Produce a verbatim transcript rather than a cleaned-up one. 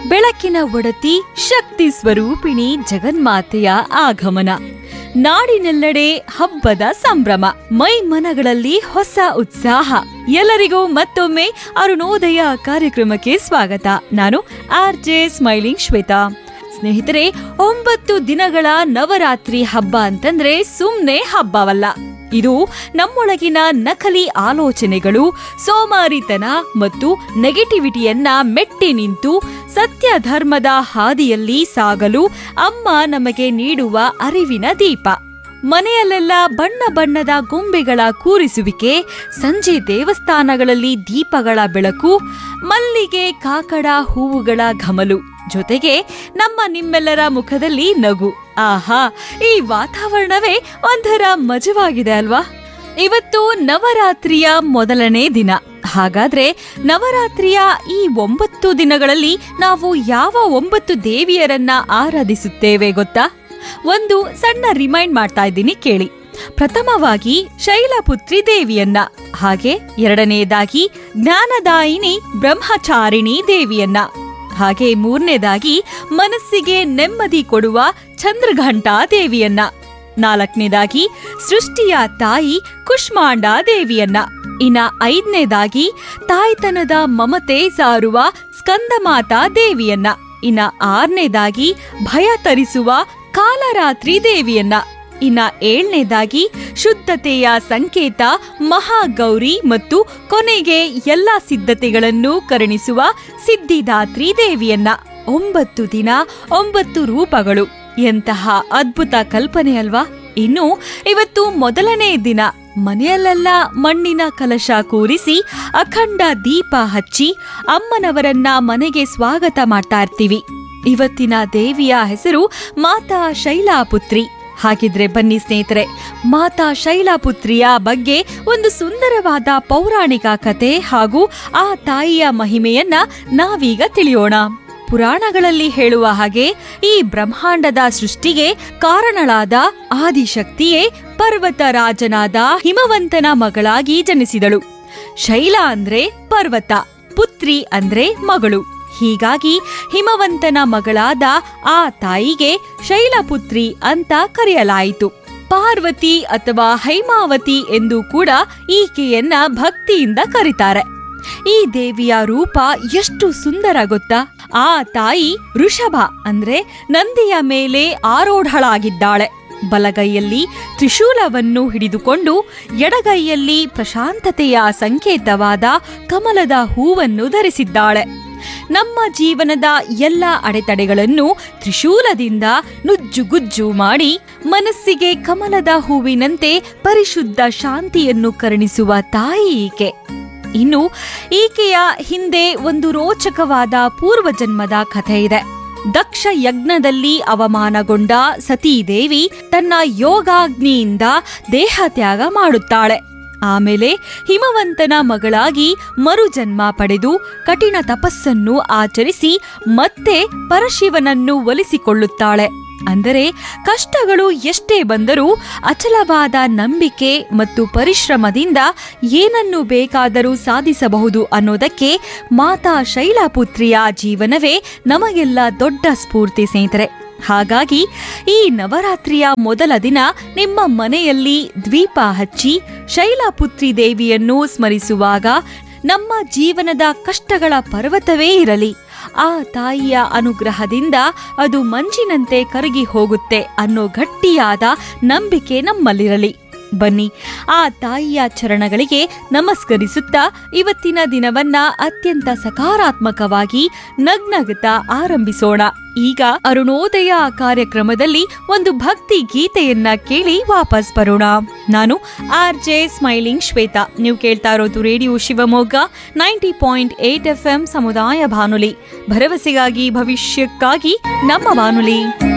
ಬೆಳಕಿನ ಒಡತಿ ಶಕ್ತಿ ಸ್ವರೂಪಿಣಿ ಜಗನ್ಮಾತೆಯ ಆಗಮನ. ನಾಡಿನೆಲ್ಲೆಡೆ ಹಬ್ಬದ ಸಂಭ್ರಮ, ಮೈ ಮನಗಳಲ್ಲಿ ಹೊಸ ಉತ್ಸಾಹ. ಎಲ್ಲರಿಗೂ ಮತ್ತೊಮ್ಮೆ ಅರುಣೋದಯ ಕಾರ್ಯಕ್ರಮಕ್ಕೆ ಸ್ವಾಗತ. ನಾನು ಆರ್ ಜೆ ಸ್ಮೈಲಿಂಗ್ ಶ್ವೇತಾ. ಸ್ನೇಹಿತರೆ, ಒಂಬತ್ತು ದಿನಗಳ ನವರಾತ್ರಿ ಹಬ್ಬ ಅಂತಂದ್ರೆ ಸುಮ್ನೆ ಹಬ್ಬವಲ್ಲ. ಇದು ನಮ್ಮೊಳಗಿನ ನಕಲಿ ಆಲೋಚನೆಗಳು, ಸೋಮಾರಿತನ ಮತ್ತು ನೆಗೆಟಿವಿಟಿಯನ್ನ ಮೆಟ್ಟಿ ನಿಂತು ಸತ್ಯ ಧರ್ಮದ ಹಾದಿಯಲ್ಲಿ ಸಾಗಲು ಅಮ್ಮ ನಮಗೆ ನೀಡುವ ಅರಿವಿನ ದೀಪ. ಮನೆಯಲ್ಲೆಲ್ಲ ಬಣ್ಣ ಬಣ್ಣದ ಗೊಂಬೆಗಳ ಕೂರಿಸುವಿಕೆ, ಸಂಜೆ ದೇವಸ್ಥಾನಗಳಲ್ಲಿ ದೀಪಗಳ ಬೆಳಕು, ಮಲ್ಲಿಗೆ ಕಾಕಡ ಹೂವುಗಳ ಘಮಲು, ಜೊತೆಗೆ ನಮ್ಮ ನಿಮ್ಮೆಲ್ಲರ ಮುಖದಲ್ಲಿ ನಗು. ಆಹಾ, ಈ ವಾತಾವರಣವೇ ಒಂಥರ ಮಜವಾಗಿದೆ ಅಲ್ವಾ? ಇವತ್ತು ನವರಾತ್ರಿಯ ಮೊದಲನೇ ದಿನ. ಹಾಗಾದ್ರೆ ನವರಾತ್ರಿಯ ಈ ಒಂಬತ್ತು ದಿನಗಳಲ್ಲಿ ನಾವು ಯಾವ ಒಂಬತ್ತು ದೇವಿಯರನ್ನ ಆರಾಧಿಸುತ್ತೇವೆ ಗೊತ್ತಾ? ಒಂದು ಸಣ್ಣ ರಿಮೈಂಡ್ ಮಾಡ್ತಾ ಇದ್ದೀನಿ, ಕೇಳಿ. ಪ್ರಥಮವಾಗಿ ಶೈಲಪುತ್ರಿ ದೇವಿಯನ್ನ, ಹಾಗೆ ಎರಡನೆಯದಾಗಿ ಜ್ಞಾನದಾಯಿನಿ ಬ್ರಹ್ಮಚಾರಿಣಿ ದೇವಿಯನ್ನ, ಹಾಗೆ ಮೂರನೇದಾಗಿ ಮನಸ್ಸಿಗೆ ನೆಮ್ಮದಿ ಕೊಡುವ ಚಂದ್ರಘಂಟಾ ದೇವಿಯನ್ನ, ನಾಲ್ಕನೇದಾಗಿ ಸೃಷ್ಟಿಯ ತಾಯಿ ಕುಷ್ಮಾಂಡ ದೇವಿಯನ್ನ, ಇನ್ನ ಐದನೇದಾಗಿ ತಾಯ್ತನದ ಮಮತೆ ಸಾರುವ ಸ್ಕಂದಮಾತಾ ದೇವಿಯನ್ನ, ಇನ್ನ ಆರನೇದಾಗಿ ಭಯ ತರಿಸುವ ಕಾಲರಾತ್ರಿ ದೇವಿಯನ್ನ, ಇನ್ನ ಏಳನೇದಾಗಿ ಶುದ್ಧತೆಯ ಸಂಕೇತ ಮಹಾಗೌರಿ ಮತ್ತು ಕೊನೆಗೆ ಎಲ್ಲಾ ಸಿದ್ಧತೆಗಳನ್ನು ಕರುಣಿಸುವ ಸಿದ್ಧಿದಾತ್ರಿ ದೇವಿಯನ್ನ. ಒಂಬತ್ತು ದಿನ ಒಂಬತ್ತು ರೂಪಗಳು, ಎಂತಹ ಅದ್ಭುತ ಕಲ್ಪನೆ ಅಲ್ವಾ? ಇನ್ನು ಇವತ್ತು ಮೊದಲನೇ ದಿನ. ಮನೆಯಲ್ಲೆಲ್ಲ ಮಣ್ಣಿನ ಕಲಶ ಕೂರಿಸಿ ಅಖಂಡ ದೀಪ ಹಚ್ಚಿ ಅಮ್ಮನವರನ್ನ ಮನೆಗೆ ಸ್ವಾಗತ ಮಾಡ್ತಾ ಇರ್ತೀವಿ. ಇವತ್ತಿನ ದೇವಿಯ ಹೆಸರು ಮಾತಾ ಶೈಲಾಪುತ್ರಿ. ಹಾಗಿದ್ರೆ ಬನ್ನಿ ಸ್ನೇಹಿತರೆ, ಮಾತಾ ಶೈಲಾಪುತ್ರಿಯ ಬಗ್ಗೆ ಒಂದು ಸುಂದರವಾದ ಪೌರಾಣಿಕ ಕತೆ ಹಾಗೂ ಆ ತಾಯಿಯ ಮಹಿಮೆಯನ್ನ ನಾವೀಗ ತಿಳಿಯೋಣ. ಪುರಾಣಗಳಲ್ಲಿ ಹೇಳುವ ಹಾಗೆ ಈ ಬ್ರಹ್ಮಾಂಡದ ಸೃಷ್ಟಿಗೆ ಕಾರಣಳಾದ ಆದಿಶಕ್ತಿಯೇ ಪರ್ವತ ರಾಜನಾದ ಹಿಮವಂತನ ಮಗಳಾಗಿ ಜನಿಸಿದಳು. ಶೈಲ ಅಂದ್ರೆ ಪರ್ವತ, ಪುತ್ರಿ ಅಂದ್ರೆ ಮಗಳು. ಹೀಗಾಗಿ ಹಿಮವಂತನ ಮಗಳಾದ ಆ ತಾಯಿಗೆ ಶೈಲಪುತ್ರಿ ಅಂತ ಕರೆಯಲಾಯಿತು. ಪಾರ್ವತಿ ಅಥವಾ ಹೈಮಾವತಿ ಎಂದು ಕೂಡ ಈಕೆಯನ್ನ ಭಕ್ತಿಯಿಂದ ಕರೀತಾರೆ. ಈ ದೇವಿಯ ರೂಪ ಎಷ್ಟು ಸುಂದರ ಗೊತ್ತಾ? ಆ ತಾಯಿ ವೃಷಭ ಅಂದ್ರೆ ನಂದಿಯ ಮೇಲೆ ಆರೋಢಳಾಗಿದ್ದಾಳೆ. ಬಲಗೈಯಲ್ಲಿ ತ್ರಿಶೂಲವನ್ನು ಹಿಡಿದುಕೊಂಡು ಎಡಗೈಯಲ್ಲಿ ಪ್ರಶಾಂತತೆಯ ಸಂಕೇತವಾದ ಕಮಲದ ಹೂವನ್ನು ಧರಿಸಿದ್ದಾಳೆ. ನಮ್ಮ ಜೀವನದ ಎಲ್ಲ ಅಡೆತಡೆಗಳನ್ನು ತ್ರಿಶೂಲದಿಂದ ನುಜ್ಜುಗುಜ್ಜು ಮಾಡಿ ಮನಸ್ಸಿಗೆ ಕಮಲದ ಹೂವಿನಂತೆ ಪರಿಶುದ್ಧ ಶಾಂತಿಯನ್ನು ಕರುಣಿಸುವ ತಾಯಿ ಈಕೆ. ಇನ್ನು ಈಕೆಯ ಹಿಂದೆ ಒಂದು ರೋಚಕವಾದ ಪೂರ್ವಜನ್ಮದ ಕಥೆ ಇದೆ. ದಕ್ಷ ಯಜ್ಞದಲ್ಲಿ ಅವಮಾನಗೊಂಡ ಸತೀದೇವಿ ತನ್ನ ಯೋಗಾಗ್ನಿಯಿಂದ ದೇಹ ತ್ಯಾಗ ಮಾಡುತ್ತಾಳೆ. ಆಮೇಲೆ ಹಿಮವಂತನ ಮಗಳಾಗಿ ಮರುಜನ್ಮ ಪಡೆದು ಕಠಿಣ ತಪಸ್ಸನ್ನು ಆಚರಿಸಿ ಮತ್ತೆ ಪರಶಿವನನ್ನು ಒಲಿಸಿಕೊಳ್ಳುತ್ತಾಳೆ. ಅಂದರೆ ಕಷ್ಟಗಳು ಎಷ್ಟೇ ಬಂದರೂ ಅಚಲವಾದ ನಂಬಿಕೆ ಮತ್ತು ಪರಿಶ್ರಮದಿಂದ ಏನನ್ನು ಬೇಕಾದರೂ ಸಾಧಿಸಬಹುದು ಅನ್ನೋದಕ್ಕೆ ಮಾತಾ ಶೈಲಪುತ್ರಿಯ ಜೀವನವೇ ನಮಗೆಲ್ಲ ದೊಡ್ಡ ಸ್ಫೂರ್ತಿ ಸ್ನೇಹಿತರೆ. ಹಾಗಾಗಿ ಈ ನವರಾತ್ರಿಯ ಮೊದಲ ದಿನ ನಿಮ್ಮ ಮನೆಯಲ್ಲಿ ದ್ವೀಪ ಹಚ್ಚಿ ಶೈಲಪುತ್ರಿ ದೇವಿಯನ್ನು ಸ್ಮರಿಸುವಾಗ ನಮ್ಮ ಜೀವನದ ಕಷ್ಟಗಳ ಪರ್ವತವೇ ಇರಲಿ, ಆ ತಾಯಿಯ ಅನುಗ್ರಹದಿಂದ ಅದು ಮಂಜಿನಂತೆ ಕರಗಿ ಹೋಗುತ್ತೆ ಅನ್ನೋ ಗಟ್ಟಿಯಾದ ನಂಬಿಕೆ ನಮ್ಮಲ್ಲಿರಲಿ. ಬನ್ನಿ, ಆ ತಾಯಿಯ ಚರಣಗಳಿಗೆ ನಮಸ್ಕರಿಸುತ್ತಾ ಇವತ್ತಿನ ದಿನವನ್ನ ಅತ್ಯಂತ ಸಕಾರಾತ್ಮಕವಾಗಿ ನಗ್ನಗುತ್ತಾ ಆರಂಭಿಸೋಣ. ಈಗ ಅರುಣೋದಯ ಕಾರ್ಯಕ್ರಮದಲ್ಲಿ ಒಂದು ಭಕ್ತಿ ಗೀತೆಯನ್ನ ಕೇಳಿ ವಾಪಸ್ ಬರೋಣ. ನಾನು ಆರ್ ಜೆ ಸ್ಮೈಲಿಂಗ್ ಶ್ವೇತಾ. ನೀವು ಕೇಳ್ತಾ ಇರೋದು radio Shivamogga ninety point eight F M ಸಮುದಾಯ ಬಾನುಲಿ, ಭರವಸೆಗಾಗಿ ಭವಿಷ್ಯಕ್ಕಾಗಿ ನಮ್ಮ ಬಾನುಲಿ.